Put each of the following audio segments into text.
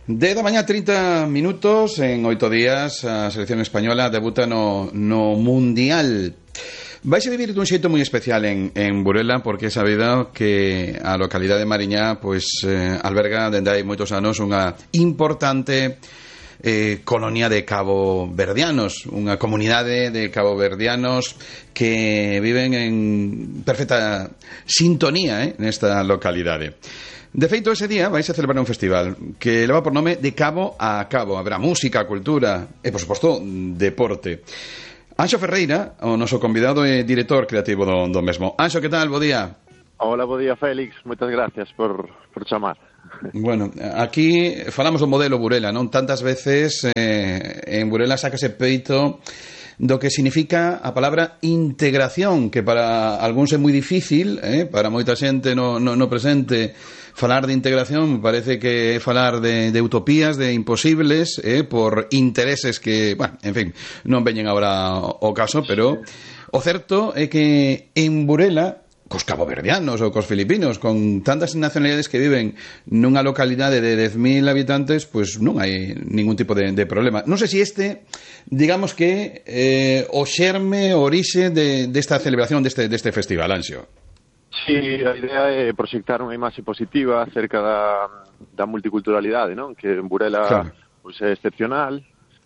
10 da mañá, 30 minutos. En 8 días a selección española debuta no Mundial. Vais a vivir dun xeito moi especial en Burela, porque é sabido que a localidade de Mariñá alberga dende hai moitos anos unha importante colonia de caboverdianos, unha comunidade de caboverdianos que viven en perfecta sintonía nesta localidade. De feito, ese día vais a celebrar un festival que leva por nome De Cabo a Cabo. Habrá música, cultura e, por suposto, deporte. Anxo Ferreira, o noso convidado e director creativo do mesmo. Anxo, que tal? Bo día. Hola, bo día, Félix. Moitas gracias por chamar. Bueno, aquí falamos do modelo Burela, non? Tantas veces en Burela sácase peito do que significa a palabra integración, que para algúns é moi difícil, para moita xente no presente falar de integración parece que é falar de utopías, de imposibles, por intereses que, bueno, en fin, non veñen agora o caso, pero o certo é que en Burela, cos caboverdianos ou cos filipinos, con tantas nacionalidades que viven nunha localidade de 10.000 habitantes, pois non hai ningún tipo de problema. Non sei se digamos que o xerme, o orixe desta celebración deste festival, Anxo. Sí, a idea é proxectar unha imaxe positiva acerca da multiculturalidade, non? Que en Burela pois é excepcional.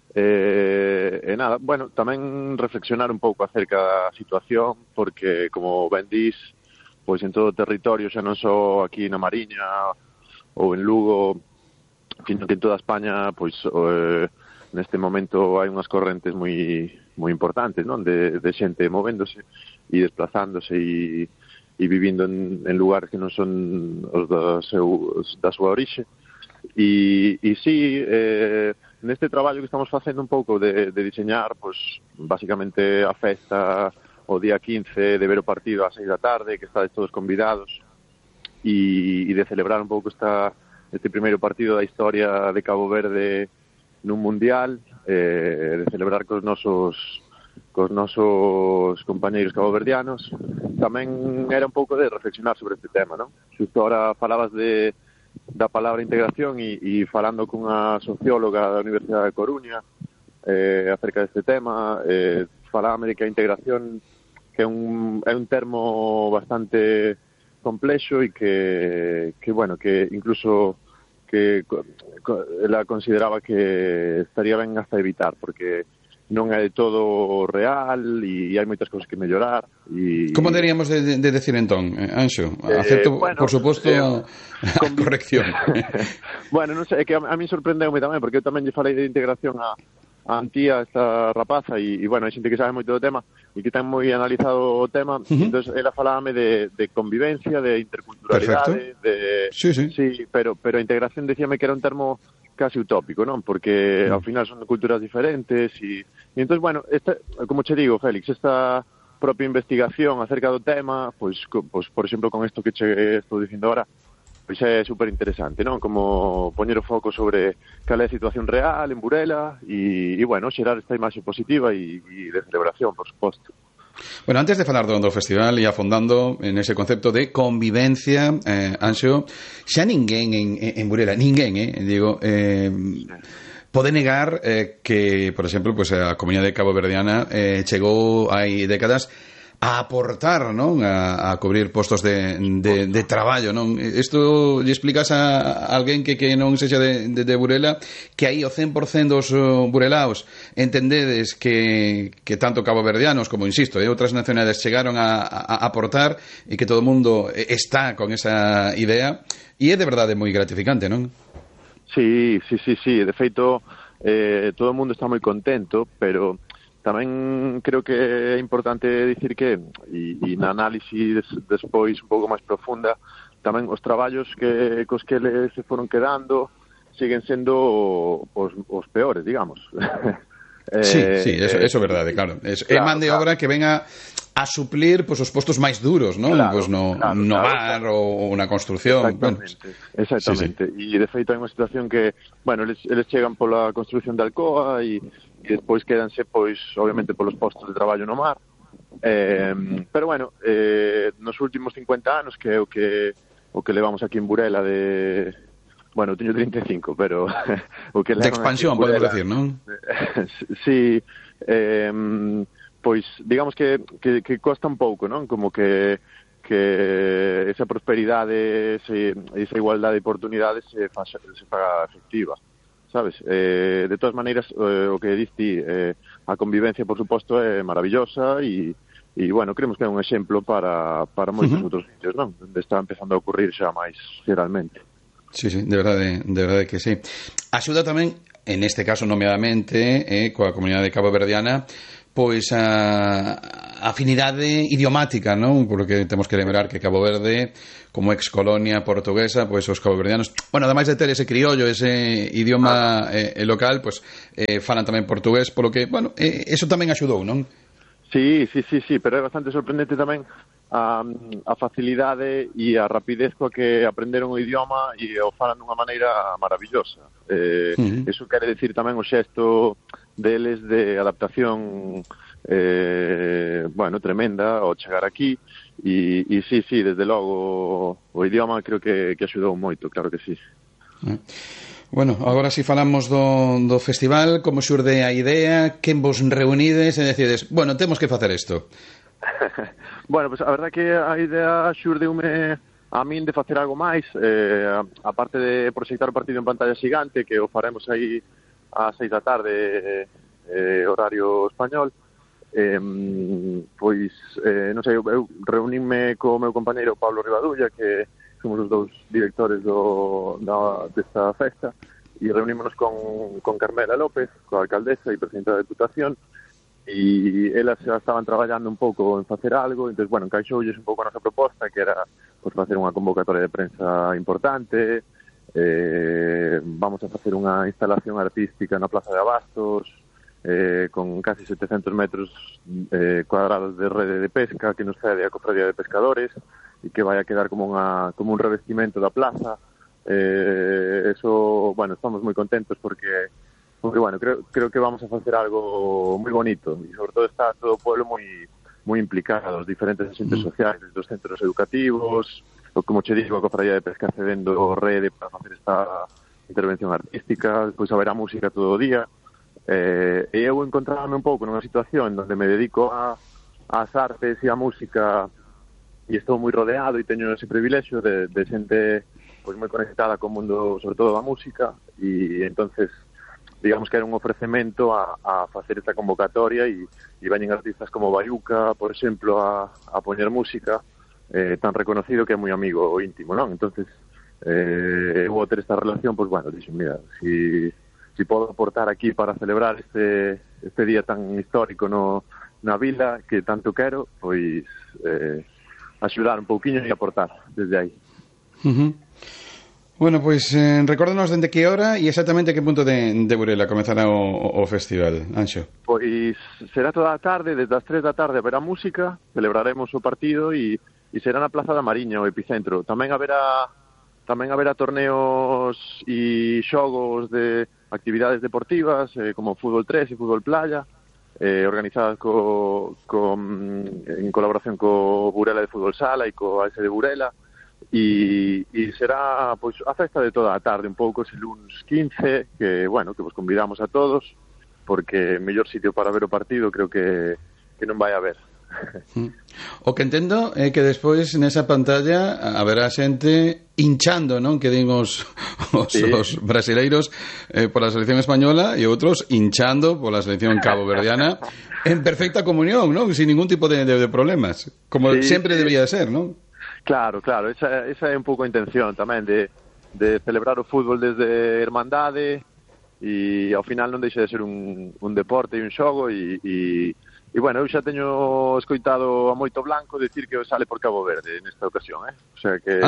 E nada, bueno, tamén reflexionar un pouco acerca da situación, porque, como ben dís, pois en todo o territorio, xa non só aquí na Mariña ou en Lugo, sino que en toda España, pois neste momento hai unhas correntes moi importantes, non? De xente movéndose e desplazándose e vivindo en lugares que non son os da súa orixe. E sí, neste traballo que estamos facendo un pouco de diseñar, pois basicamente a festa o día 15, de ver o partido ás 6 da tarde, que estades todos convidados, e de celebrar un pouco este primeiro partido da historia de Cabo Verde nun Mundial, de celebrar cos nosos compañeiros caboverdianos. Tamén era un pouco de reflexionar sobre este tema, non? Xusto ahora falabas da palabra integración e falando cunha socióloga da Universidade de Coruña acerca deste tema, falábame de que a integración que é un termo bastante complexo e que bueno, que incluso que ela consideraba que estaría ben hasta evitar, porque non é de todo real e hai moitas cousas que mellorar. Como deberíamos de decir entón, Anxo? Acepto, bueno, por suposto, a corrección. Bueno, non sei, é que a mí sorprendeume tamén, porque eu tamén lle falei de integración a Antía, esta rapaza, e bueno, hai xente que sabe moito do tema e que ten moi analizado o tema. Entón, ela falábame de convivencia, de interculturalidade, sí, pero a integración decíame que era un termo casi utópico, non? Porque ao final son culturas diferentes e entón, bueno, como che digo, Félix, esta propia investigación acerca do tema, pois por exemplo, con isto que che estou dicindo ahora, pois é super interesante, non? Como poñer o foco sobre cal é a situación real en Burela e bueno, xerar esta imaxe positiva e de celebración, por suposto. Bueno, antes de falar do festival e afondando en ese concepto de convivencia, Anxo, xa ninguén en Burela, pode negar que, por exemplo, pues, a comunidade caboverdiana chegou hai décadas a aportar, non? A cubrir postos de traballo, non? Isto lle explicas a alguén que non sexa de Burela, que aí o 100% dos burelaos entendedes que tanto caboverdianos como, insisto, outras nacionalidades chegaron a aportar e que todo o mundo está con esa idea, e é de verdade moi gratificante, non? Sí, de feito todo o mundo está moi contento, pero tamén creo que é importante dicir que, e na análise despois un pouco máis profunda, tamén os traballos cos que se foron quedando siguen sendo os peores, digamos. Sí, eso é verdade, claro. É man de obra que venga a suplir os postos máis duros, non? No mar ou na construción. Exactamente. E de feito hai unha situación que, bueno, eles chegan pola construción de Alcoa e despois quedanse, pois, obviamente, polos postos de traballo no mar. Pero, bueno, nos últimos 50 anos, que é o que levamos aquí en Burela de bueno, eu teño 35, pero o que de expansión, podemos decir, non? Sí, pois digamos que costa un pouco, non? Como que esa prosperidade, esa igualdade de oportunidades se faga efectiva, sabes? De todas maneiras, o que diste, a convivencia, por suposto, é maravillosa e bueno, creemos que é un exemplo para moitos outros sitios, non? Onde está empezando a ocurrir xa máis xeralmente. Sí, de verdade que sí. Axuda tamén, en este caso nomeadamente, coa comunidade caboverdiana, pois a afinidade idiomática, non? Porque temos que lembrar que Cabo Verde, como ex-colonia portuguesa, pois os caboverdianos, bueno, ademais de ter ese criollo, ese idioma local, pois falan tamén portugués, polo que, bueno, eso tamén axudou, non? Sí, pero é bastante sorprendente tamén a facilidade e a rapidez coa que aprenderon o idioma e o falan dunha maneira maravillosa. Eso quere decir tamén o xesto deles de adaptación bueno, tremenda ao chegar aquí e sí, desde logo o idioma creo que axudou moito, claro que sí. Bueno, agora si falamos do festival, como xurde a idea, quen vos reunides e decides, bueno, temos que facer isto? Bueno, pues a verdad que a idea xurdeume a min de facer algo máis, a parte de proxectar o partido en pantalla xigante, que o faremos aí ás 6 da tarde, horario español, pois, non sei, eu reuníme co meu compañeiro Pablo Rivadulla, que somos os dous directores desta festa, e reunímonos con Carmela López, coa alcaldesa e presidenta da Deputación, e elas xa estaban traballando un pouco en facer algo, entón, bueno, encaixoulles un pouco a nosa proposta, que era pues, facer unha convocatoria de prensa importante, vamos a facer unha instalación artística na Plaza de Abastos, con casi 700 metros cuadrados de rede de pesca que nos cede a Cofradía de Pescadores, e que vai a quedar como un revestimento da plaza. Eso, bueno, estamos moi contentos porque bueno, creo que vamos a facer algo moi bonito e sobre todo está todo o pueblo moi implicado, os diferentes agentes sociais, dos centros educativos, o como che digo, a Cofradía de Pesca cedendo rede para facer esta intervención artística, despois haberá música todo o día, e eu encontrarme un pouco nunha situación onde me dedico ás artes e á música e estou moi rodeado e teño ese privilexio de xente pois moi conectada co mundo, sobre todo da música, e entonces digamos que era un ofrecemento a facer esta convocatoria e veñen artistas como Bayuca, por exemplo, a poñer música, tan reconocido que é moi amigo íntimo, non? Entonces eu vou ter esta relación, pois bueno, dixen, mira, si podo aportar aquí para celebrar este día tan histórico na vila que tanto quero, pois axudar un pouquiño e aportar desde aí. Bueno, pois recórdanos dende que hora e exactamente que punto de Burela comezará o festival, Anxo. Pois será toda a tarde, desde as 3 da tarde haberá música, celebraremos o partido e será na Plaza da Mariña, o epicentro. Tamén haberá torneos e xogos de actividades deportivas como fútbol 3 e fútbol playa, organizadas en colaboración co Burela de Fútbol Sala e co AS de Burela, e será pois a festa de toda a tarde, un pouco ese lunes 15, que bueno, que vos convidamos a todos, porque mellor sitio para ver o partido creo que non vai haber. O que entendo é que despois nesa pantalla haberá xente hinchando, non? Que din os brasileiros pola selección española e outros hinchando pola selección caboverdiana en perfecta comunión, non? Sin ningún tipo de problemas, como sempre debería de ser, non? Claro, esa é un pouco a intención tamén de celebrar o fútbol desde Hermandade e ao final non deixa de ser un deporte e un xogo e bueno, eu xa teño escoitado a Moito Blanco decir que sale por Cabo Verde nesta ocasión, o sea que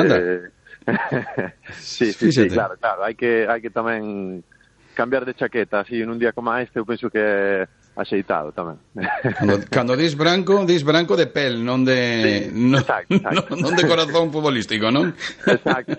sí, claro, hai que tamén cambiar de chaqueta así en un día como este, eu penso que é axeitado tamén. Cando dis branco de pel, non de non de corazón futbolístico, non? Exacto.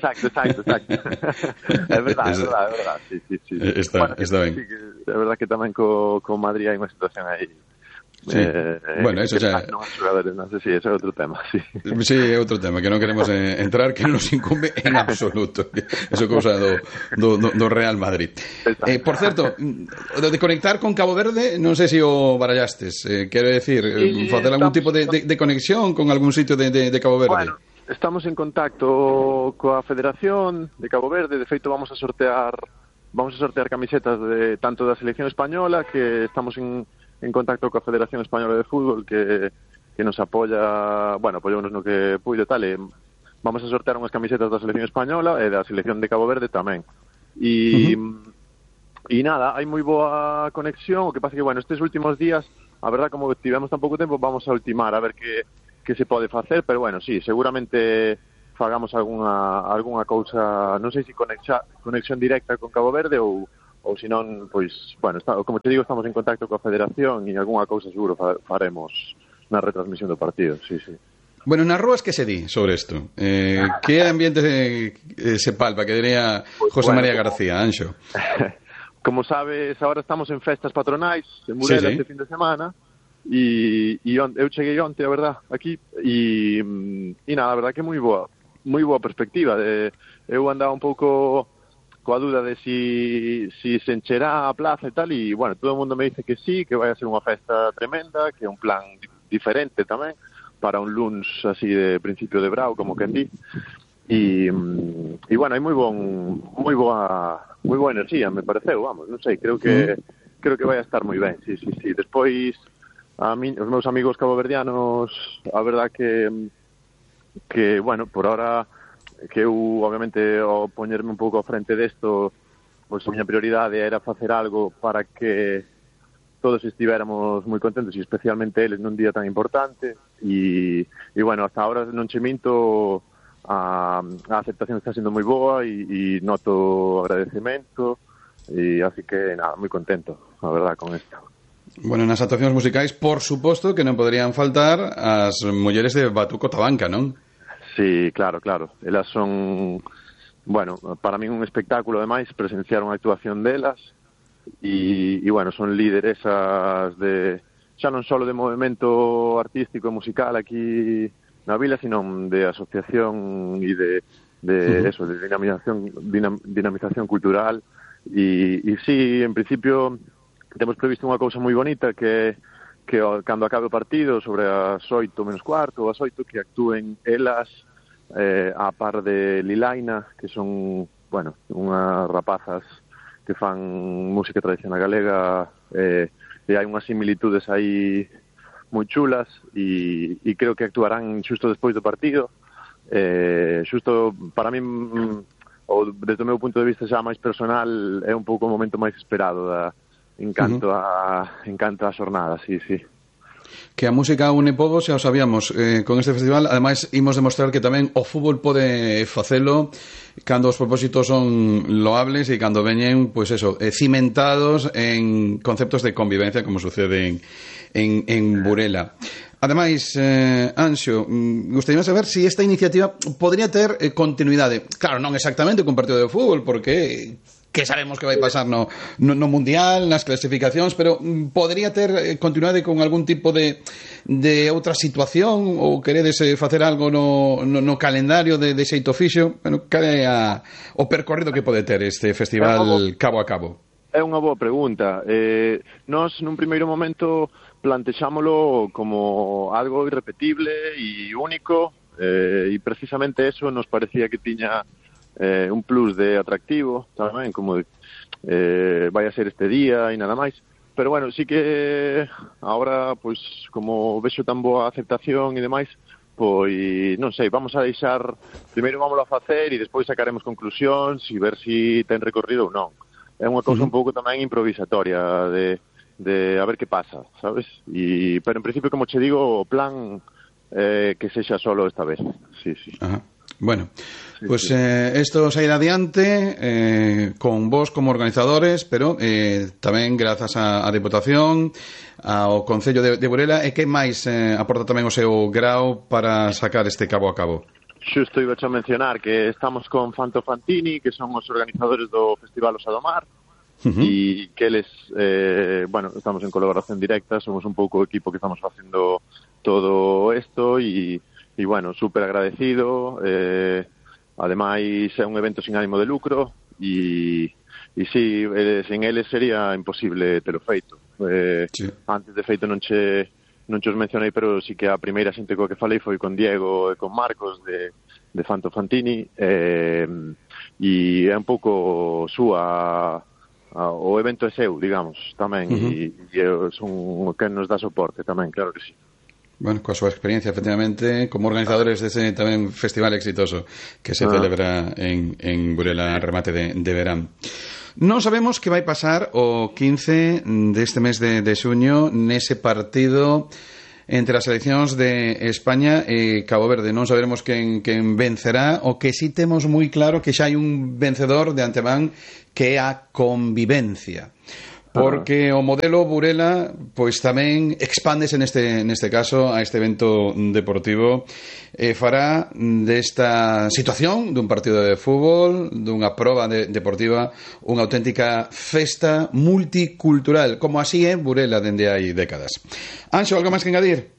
É verdade. Sí. Está ben. É verdade que tamén co Madrid hai unha situación aí Sí. Bueno, eso xa... Non os xogadores, non sei, ese é outro tema, sí. Sí, é outro tema que non queremos entrar, que non nos incumbe en absoluto. Eso é cousa do Real Madrid. Por certo, de conectar con Cabo Verde, non sei se o barallastes. Quero decir, facer algún tipo de conexión con algún sitio de Cabo Verde. Bueno, estamos en contacto coa Federación de Cabo Verde. De feito, vamos a sortear camisetas tanto da selección española, que estamos en contacto coa Federación Española de Fútbol, que nos apoia, bueno, apoyounos no que puido tal, e vamos a sortear unhas camisetas da selección española e da selección de Cabo Verde tamén. E nada, hai moi boa conexión. O que pasa que, bueno, estes últimos días, a verdad, como tivemos tan pouco tempo, vamos a ultimar a ver que se pode facer, pero bueno, sí, seguramente fagamos algunha cousa, non sei se conexión directa con Cabo Verde ou se non, pois, bueno, como te digo, estamos en contacto coa Federación e algunha cousa seguro faremos na retransmisión do partido, sí. Bueno, nas rúas que se di sobre isto? Que ambiente se palpa, que diría José María García, Anxo? Como sabes, agora estamos en festas patronais en Burela este fin de semana e eu cheguei onte, a verdad, aquí e nada, a verdad que moi boa perspectiva. Eu andaba un pouco coa dúda de si se encherá a plaza e tal, e, bueno, todo o mundo me dice que sí, que vai a ser unha festa tremenda, que é un plan diferente tamén, para un luns así de principio de brao, como quen di, e bueno, hai moi boa enerxía, me pareceu, vamos, non sei, creo que vai a estar moi ben, sí. Despois, os meus amigos caboverdianos, a verdad que bueno, por ahora, que eu, obviamente, ao poñerme un pouco ao frente desto, pois a miña prioridade era facer algo para que todos estivéramos moi contentos, e especialmente eles nun día tan importante, e bueno, hasta ahora non che minto, a aceptación está sendo moi boa, e noto agradecemento, e así que, nada, moi contento, a verdad, con isto. Bueno, nas actuacións musicais, por suposto, que non poderían faltar as mulleres de Batuco Tabanca, non? Sí, claro. Elas son, bueno, para min un espectáculo, ademais, presenciar unha actuación delas e bueno, son lideresas xa non só de movimento artístico e musical aquí na vila, sino de asociación e de dinamización cultural e sí, en principio temos previsto unha cousa moi bonita que cando acabe o partido, sobre as 8 menos cuarto ou as 8, que actúen elas a par de Lilaina, que son, bueno, unhas rapazas que fan música tradicional galega, e hai unhas similitudes aí moi chulas, e creo que actuarán xusto despois do partido. Xusto para min, desde o meu punto de vista xa máis personal, é un pouco o momento máis esperado en canto a xornada, sí. Que a música une povos, xa o sabíamos, con este festival. Ademais, imos demostrar que tamén o fútbol pode facelo cando os propósitos son loables e cando veñen, pois eso, cimentados en conceptos de convivencia, como sucede en Burela. Ademais, Anxo, gustaría saber se esta iniciativa podría ter continuidade. Claro, non exactamente con partido de fútbol, porque que sabemos que vai pasar no Mundial, nas clasificacións, pero podría ter continuidade con algún tipo de outra situación, ou queredes facer algo no calendario de xeito fixo? Bueno, cal é o percorrido que pode ter este festival cabo a cabo? É unha boa pregunta. Nós, nun primeiro momento, plantexámolo como algo irrepetible e único, e precisamente eso nos parecía que tiña un plus de atractivo tamén, como vai a ser este día e nada máis, pero bueno, sí que agora, pois, como vexo tan boa aceptación e demais, pois, non sei, vamos a deixar, primeiro vámoslo a facer e despois sacaremos conclusións e ver si ten recorrido ou non. É unha cousa un pouco tamén improvisatoria de a ver que pasa, sabes? Pero en principio, como che digo, o plan que sexa solo esta vez, sí. Ajá. Bueno, pues esto sairá adiante con vos como organizadores, pero tamén grazas á Deputación, ao Concello de Burela, e que máis aporta tamén o seu grao para sacar este cabo a cabo? Xusto iba a mencionar que estamos con Fanto Fantini, que son os organizadores do Festival Osa do Mar, e que eles, bueno, estamos en colaboración directa, somos un pouco o equipo que estamos facendo todo isto e bueno, super agradecido, ademais é un evento sin ánimo de lucro e si, sen eles sería imposible telo feito. Antes de feito non os mencionei, pero sí que a primeira xente coa que falei foi con Diego e con Marcos de Fanto Fantini, e é un pouco o evento é seu, digamos, tamén, e son o que nos dá soporte tamén, claro que sí. Bueno, coa súa experiencia, efectivamente, como organizadores dese tamén festival exitoso que se celebra en Burela, remate de verán. Non sabemos que vai pasar o 15 deste mes de xuño nese partido entre as seleccións de España e Cabo Verde. Non saberemos quen vencerá, o que sí temos moi claro que xa hai un vencedor de antemán, que é a convivencia. Porque o modelo Burela pois tamén expándese neste caso a este evento deportivo, fará desta situación dun partido de fútbol, dunha proba deportiva, unha auténtica festa multicultural, como así é Burela dende hai décadas. Anxo, algo máis que engadir?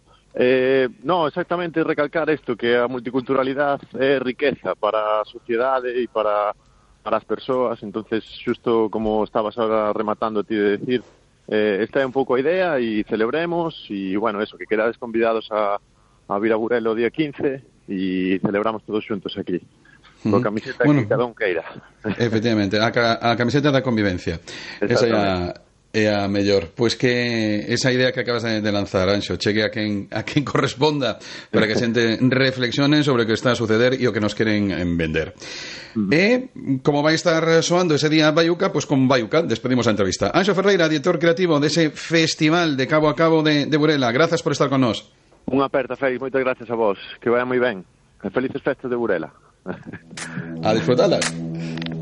No, exactamente recalcar isto, que a multiculturalidade é riqueza para a sociedade e para as persoas. Entonces, xusto como estabas ahora rematando ti de decir, esta é un pouco a idea e celebremos, e bueno, eso, que quedades convidados a vir a Burela o día 15 e celebramos todos xuntos aquí coa camiseta que cada un queira. Efectivamente, a camiseta da convivencia, esa é a mellor. Pois que esa idea que acabas de lanzar, Anxo, chegue a quen corresponda, para que a xente reflexione sobre o que está a suceder e o que nos queren vender. E, como vai estar soando ese día Baiuca, pois con Baiuca despedimos a entrevista. Anxo Ferreira, director creativo dese festival de cabo a cabo de Burela, grazas por estar con nós. Unha aperta, Félix, moitas gracias a vos, que vaya moi ben. Felices festas de Burela. A disfrutarlas.